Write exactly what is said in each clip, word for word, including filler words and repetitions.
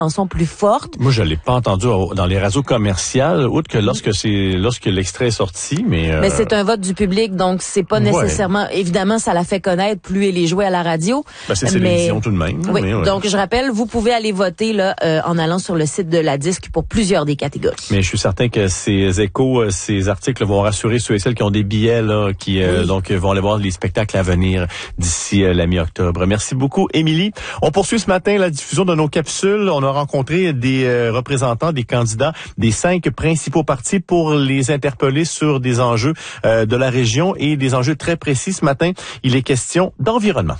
chanson plus forte. Moi, je l'ai pas entendu dans les radios commerciales, outre que lorsque c'est lorsque l'extrait est sorti, mais... Euh... Mais c'est un vote du public, donc c'est pas nécessairement... Ouais. Évidemment, ça la fait connaître, plus elle est jouée à la radio. Ben, c'est télévision tout de même. Oui, mais ouais. Donc je rappelle, vous pouvez aller voter là euh, en allant sur le site de la disque pour plusieurs des catégories. Mais je suis certain que ces échos, ces articles vont rassurer ceux et celles qui ont des billets, là, qui euh, oui. donc vont aller voir les spectacles à venir d'ici euh, la mi-octobre. Merci beaucoup, Émilie. On poursuit ce matin la diffusion de nos capsules. On a rencontré des euh, représentants, des candidats des cinq principaux partis pour les interpeller sur des enjeux euh, de la région et des enjeux très précis. Ce matin, il est question d'environnement.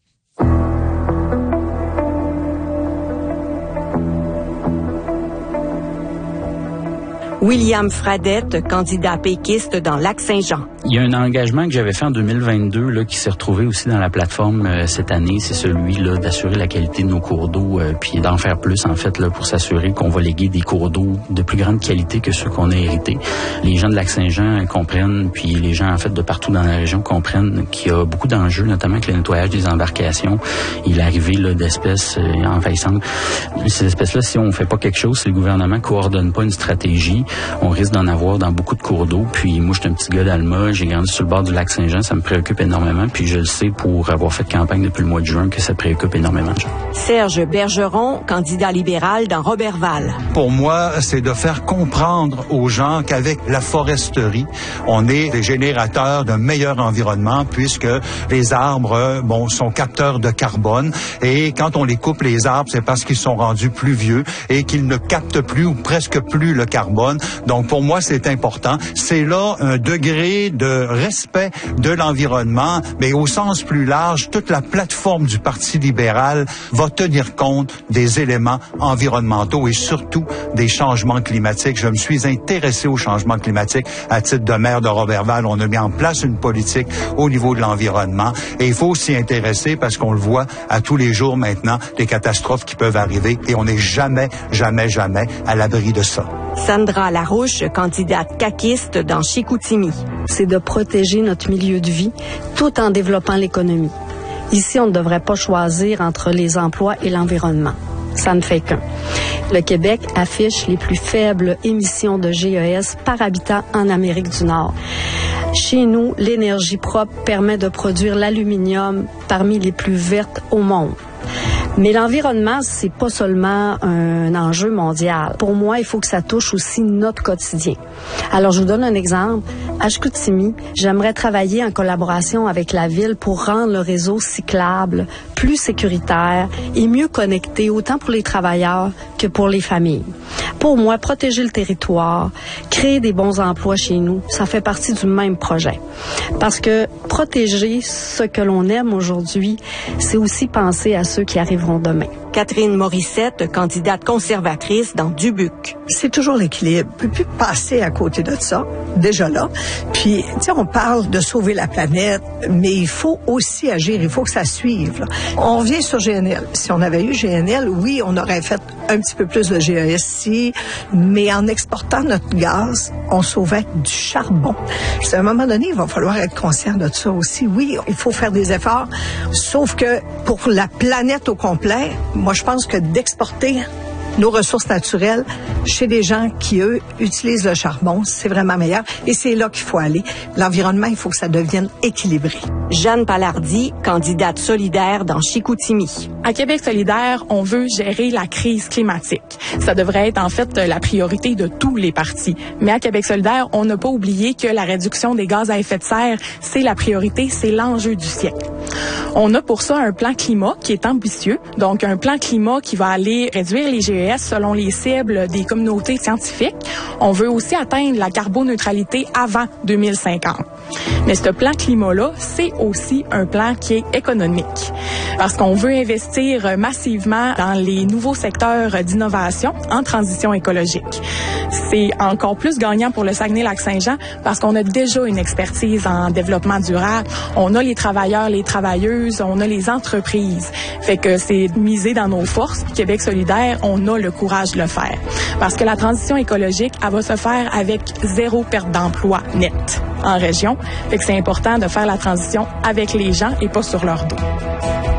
William Fradette, candidat péquiste dans Lac-Saint-Jean. Il y a un engagement que j'avais fait en deux mille vingt-deux là, qui s'est retrouvé aussi dans la plateforme euh, cette année. C'est celui là d'assurer la qualité de nos cours d'eau euh, puis d'en faire plus en fait là pour s'assurer qu'on va léguer des cours d'eau de plus grande qualité que ceux qu'on a hérités. Les gens de Lac-Saint-Jean comprennent, puis les gens en fait de partout dans la région comprennent qu'il y a beaucoup d'enjeux, notamment avec le nettoyage des embarcations et l'arrivée là, d'espèces euh, envahissantes. Ces espèces-là, si on fait pas quelque chose, si le gouvernement coordonne pas une stratégie, on risque d'en avoir dans beaucoup de cours d'eau. Puis moi, je suis un petit gars d'Alma, j'ai grandi sur le bord du lac Saint-Jean, ça me préoccupe énormément. Puis je le sais pour avoir fait campagne depuis le mois de juin que ça préoccupe énormément de gens. Serge Bergeron, candidat libéral dans Roberval. Pour moi, c'est de faire comprendre aux gens qu'avec la foresterie, on est des générateurs d'un meilleur environnement puisque les arbres, bon, sont capteurs de carbone. Et quand on les coupe, les arbres, c'est parce qu'ils sont rendus plus vieux et qu'ils ne captent plus ou presque plus le carbone. Donc, pour moi, c'est important. C'est là un degré de respect de l'environnement, mais au sens plus large, toute la plateforme du Parti libéral va tenir compte des éléments environnementaux et surtout des changements climatiques. Je me suis intéressé aux changements climatiques. À titre de maire de Roberval, on a mis en place une politique au niveau de l'environnement et il faut s'y intéresser parce qu'on le voit à tous les jours maintenant, des catastrophes qui peuvent arriver et on n'est jamais, jamais, jamais à l'abri de ça. Sandra Larouche, candidate caquiste dans Chicoutimi. C'est de protéger notre milieu de vie tout en développant l'économie. Ici, on ne devrait pas choisir entre les emplois et l'environnement. Ça ne fait qu'un. Le Québec affiche les plus faibles émissions de G E S par habitant en Amérique du Nord. Chez nous, l'énergie propre permet de produire l'aluminium parmi les plus vertes au monde. Mais l'environnement, c'est pas seulement un enjeu mondial. Pour moi, il faut que ça touche aussi notre quotidien. Alors, je vous donne un exemple. À Chicoutimi, j'aimerais travailler en collaboration avec la ville pour rendre le réseau cyclable plus sécuritaire et mieux connecté autant pour les travailleurs que pour les familles. Pour moi, protéger le territoire, créer des bons emplois chez nous, ça fait partie du même projet. Parce que protéger ce que l'on aime aujourd'hui, c'est aussi penser à ceux qui arriveront demain. Catherine Morissette, candidate conservatrice dans Dubuque. C'est toujours l'équilibre. On ne peut plus passer à côté de ça, déjà là. Puis, tu sais, on parle de sauver la planète, mais il faut aussi agir, il faut que ça suive, là. On revient sur G N L. Si on avait eu G N L, oui, on aurait fait un petit peu plus de G E S ici, mais en exportant notre gaz, on sauvait du charbon. Puis, à un moment donné, il va falloir être conscient de ça aussi. Oui, il faut faire des efforts, sauf que pour la planète au complet, moi, je pense que d'exporter nos ressources naturelles chez des gens qui, eux, utilisent le charbon, c'est vraiment meilleur. Et c'est là qu'il faut aller. L'environnement, il faut que ça devienne équilibré. Jeanne Palardi, candidate solidaire dans Chicoutimi. À Québec solidaire, on veut gérer la crise climatique. Ça devrait être en fait la priorité de tous les partis. Mais à Québec solidaire, on n'a pas oublié que la réduction des gaz à effet de serre, c'est la priorité, c'est l'enjeu du siècle. On a pour ça un plan climat qui est ambitieux. Donc, un plan climat qui va aller réduire les G E S selon les cibles des communautés scientifiques. On veut aussi atteindre la carboneutralité avant deux mille cinquante. Mais ce plan climat-là, c'est aussi un plan qui est économique. Parce qu'on veut investir massivement dans les nouveaux secteurs d'innovation en transition écologique. C'est encore plus gagnant pour le Saguenay-Lac-Saint-Jean parce qu'on a déjà une expertise en développement durable. On a les travailleurs, les travailleuses, on a les entreprises. Fait que c'est misé dans nos forces. Québec solidaire, on a le courage de le faire. Parce que la transition écologique, elle va se faire avec zéro perte d'emploi nette en région. Fait que c'est important de faire la transition avec les gens et pas sur leur dos.